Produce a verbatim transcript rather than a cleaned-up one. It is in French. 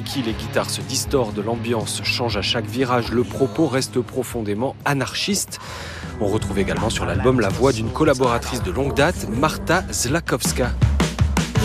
Kiki, les guitares se distordent, l'ambiance change à chaque virage, le propos reste profondément anarchiste. On retrouve également sur l'album la voix d'une collaboratrice de longue date, Marta Zlakowska.